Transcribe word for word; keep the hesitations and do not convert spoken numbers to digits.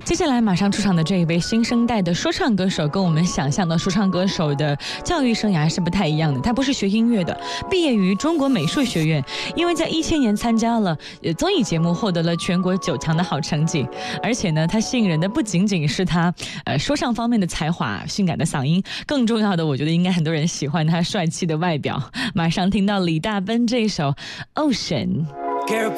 接下来马上出场的这一位新生代的说唱歌手，跟我们想象的说唱歌手的教育生涯是不太一样的。他不是学音乐的，毕业于中国美术学院，因为在一千年参加了呃综艺节目，获得了全国九强的好成绩。而且呢，他吸引人的不仅仅是他呃说唱方面的才华、性感的嗓音，更重要的，我觉得应该很多人喜欢他帅气的外表。马上听到李大奔这首《Ocean》。 Girl,